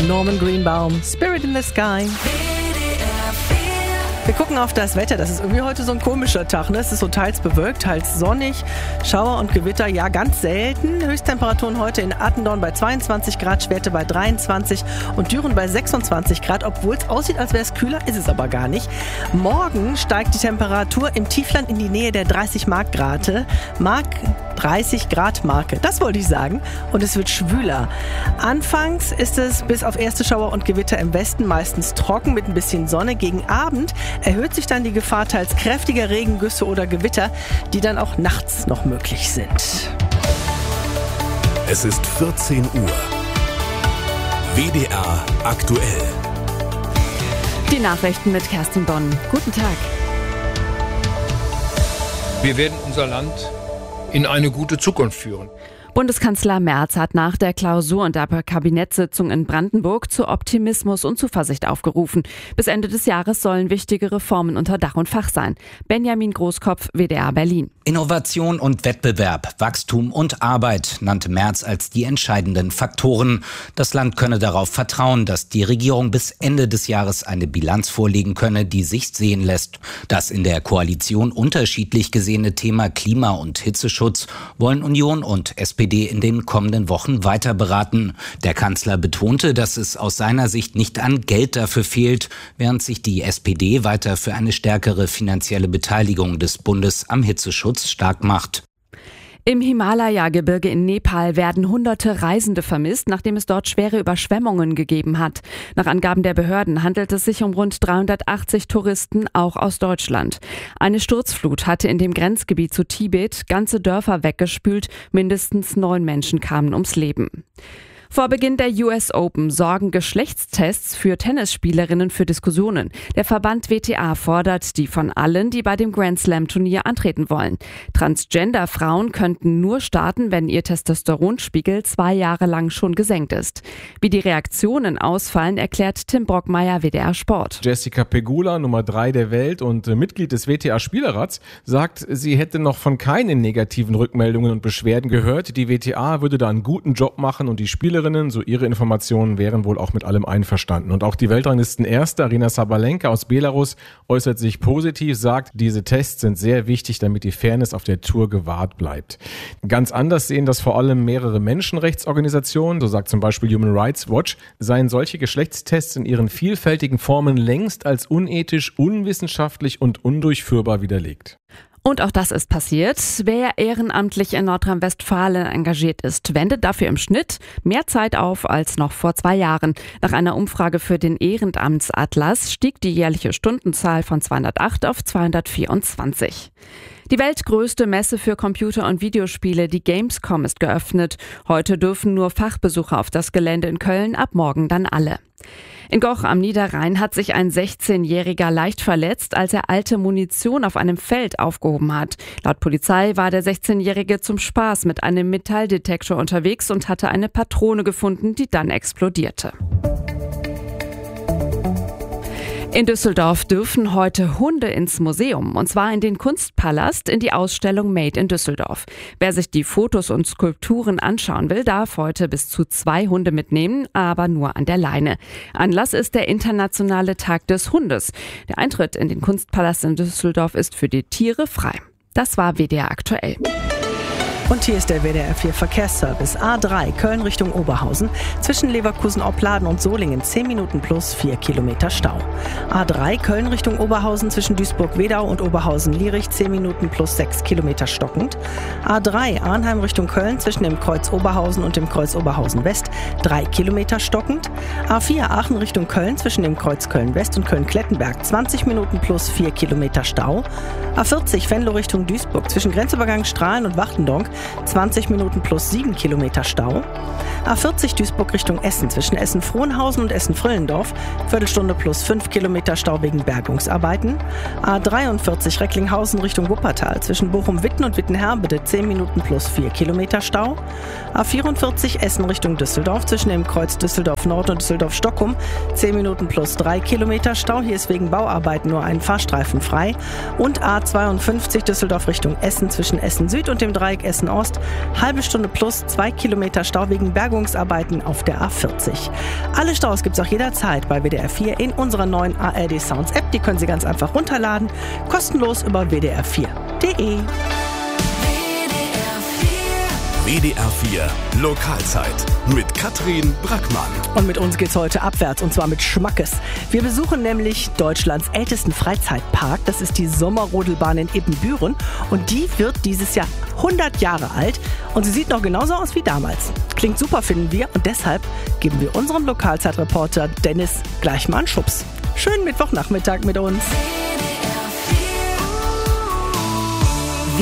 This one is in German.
Norman Greenbaum, Spirit in the Sky. Wir gucken auf das Wetter. Das ist irgendwie heute so ein komischer Tag. Ne? Es ist so teils bewölkt, teils sonnig. Schauer und Gewitter, ja, ganz selten. Höchsttemperaturen heute in Attendorn bei 22 Grad, Schwerte bei 23 und Düren bei 26 Grad. Obwohl es aussieht, als wäre es kühler, ist es aber gar nicht. Morgen steigt die Temperatur im Tiefland in die Nähe der 30 Grad Marke. Das wollte ich sagen. Und es wird schwüler. Anfangs ist es bis auf erste Schauer und Gewitter im Westen meistens trocken mit ein bisschen Sonne. Gegen Abend erhöht sich dann die Gefahr teils kräftiger Regengüsse oder Gewitter, die dann auch nachts noch möglich sind. Es ist 14 Uhr. WDR aktuell. Die Nachrichten mit Kerstin Bonn. Guten Tag. Wir werden unser Land in eine gute Zukunft führen. Bundeskanzler Merz hat nach der Klausur und der Kabinettssitzung in Brandenburg zu Optimismus und Zuversicht aufgerufen. Bis Ende des Jahres sollen wichtige Reformen unter Dach und Fach sein. Benjamin Großkopf, WDR Berlin. Innovation und Wettbewerb, Wachstum und Arbeit nannte Merz als die entscheidenden Faktoren. Das Land könne darauf vertrauen, dass die Regierung bis Ende des Jahres eine Bilanz vorlegen könne, die sich sehen lässt. Das in der Koalition unterschiedlich gesehene Thema Klima- und Hitzeschutz wollen Union und SPD in den kommenden Wochen weiter beraten. Der Kanzler betonte, dass es aus seiner Sicht nicht an Geld dafür fehlt, während sich die SPD weiter für eine stärkere finanzielle Beteiligung des Bundes am Hitzeschutz stark macht. Im Himalaya-Gebirge in Nepal werden hunderte Reisende vermisst, nachdem es dort schwere Überschwemmungen gegeben hat. Nach Angaben der Behörden handelt es sich um rund 380 Touristen, auch aus Deutschland. Eine Sturzflut hatte in dem Grenzgebiet zu Tibet ganze Dörfer weggespült, mindestens 9 Menschen kamen ums Leben. Vor Beginn der US Open sorgen Geschlechtstests für Tennisspielerinnen für Diskussionen. Der Verband WTA fordert die von allen, die bei dem Grand Slam Turnier antreten wollen. Transgender-Frauen könnten nur starten, wenn ihr Testosteronspiegel 2 Jahre lang schon gesenkt ist. Wie die Reaktionen ausfallen, erklärt Tim Brockmeier, WDR Sport. Jessica Pegula, Nummer 3 der Welt und Mitglied des WTA-Spielerrats, sagt, sie hätte noch von keinen negativen Rückmeldungen und Beschwerden gehört. Die WTA würde da einen guten Job machen und die Spielerinnen, so ihre Informationen, wären wohl auch mit allem einverstanden. Und auch die Weltranglisten-Erste, Aryna Sabalenka aus Belarus, äußert sich positiv, sagt, diese Tests sind sehr wichtig, damit die Fairness auf der Tour gewahrt bleibt. Ganz anders sehen das vor allem mehrere Menschenrechtsorganisationen, so sagt zum Beispiel Human Rights Watch, seien solche Geschlechtstests in ihren vielfältigen Formen längst als unethisch, unwissenschaftlich und undurchführbar widerlegt. Und auch das ist passiert. Wer ehrenamtlich in Nordrhein-Westfalen engagiert ist, wendet dafür im Schnitt mehr Zeit auf als noch vor 2 Jahren. Nach einer Umfrage für den Ehrenamtsatlas stieg die jährliche Stundenzahl von 208 auf 224. Die weltgrößte Messe für Computer- und Videospiele, die Gamescom, ist geöffnet. Heute dürfen nur Fachbesucher auf das Gelände in Köln, ab morgen dann alle. In Goch am Niederrhein hat sich ein 16-Jähriger leicht verletzt, als er alte Munition auf einem Feld aufgehoben hat. Laut Polizei war der 16-Jährige zum Spaß mit einem Metalldetektor unterwegs und hatte eine Patrone gefunden, die dann explodierte. In Düsseldorf dürfen heute Hunde ins Museum, und zwar in den Kunstpalast, in die Ausstellung Made in Düsseldorf. Wer sich die Fotos und Skulpturen anschauen will, darf heute bis zu 2 Hunde mitnehmen, aber nur an der Leine. Anlass ist der Internationale Tag des Hundes. Der Eintritt in den Kunstpalast in Düsseldorf ist für die Tiere frei. Das war WDR aktuell. Und hier ist der WDR 4 Verkehrsservice. A3 Köln Richtung Oberhausen. Zwischen Leverkusen-Opladen und Solingen 10 Minuten plus 4 Kilometer Stau. A3 Köln Richtung Oberhausen zwischen Duisburg-Wedau und Oberhausen-Lierich 10 Minuten plus 6 Kilometer stockend. A3 Arnheim Richtung Köln zwischen dem Kreuz Oberhausen und dem Kreuz Oberhausen West 3 Kilometer stockend. A4 Aachen Richtung Köln zwischen dem Kreuz Köln West und Köln-Klettenberg 20 Minuten plus 4 Kilometer Stau. A40 Venlo Richtung Duisburg zwischen Grenzübergang Strahlen und Wachtendonk 20 Minuten plus 7 Kilometer Stau. A40 Duisburg Richtung Essen zwischen Essen-Frohnhausen und Essen-Frillendorf, Viertelstunde plus 5 Kilometer Stau wegen Bergungsarbeiten. A43 Recklinghausen Richtung Wuppertal zwischen Bochum-Witten und Wittenherbede 10 Minuten plus 4 Kilometer Stau. A44 Essen Richtung Düsseldorf zwischen dem Kreuz Düsseldorf-Nord und Düsseldorf-Stockum 10 Minuten plus 3 Kilometer Stau. Hier ist wegen Bauarbeiten nur ein Fahrstreifen frei. Und A52 Düsseldorf Richtung Essen zwischen Essen-Süd und dem Dreieck Essen Oberhausen Ost. Halbe Stunde plus 2 Kilometer Stau wegen Bergungsarbeiten auf der A40. Alle Staus gibt's auch jederzeit bei WDR 4 in unserer neuen ARD Sounds App. Die können Sie ganz einfach runterladen. Kostenlos über wdr4.de. WDR 4 Lokalzeit mit Katrin Brackmann. Und mit uns geht's heute abwärts, und zwar mit Schmackes. Wir besuchen nämlich Deutschlands ältesten Freizeitpark. Das ist die Sommerrodelbahn in Ibbenbüren. Und die wird dieses Jahr 100 Jahre alt. Und sie sieht noch genauso aus wie damals. Klingt super, finden wir. Und deshalb geben wir unserem Lokalzeitreporter Dennis gleich mal einen Schubs. Schönen Mittwochnachmittag mit uns.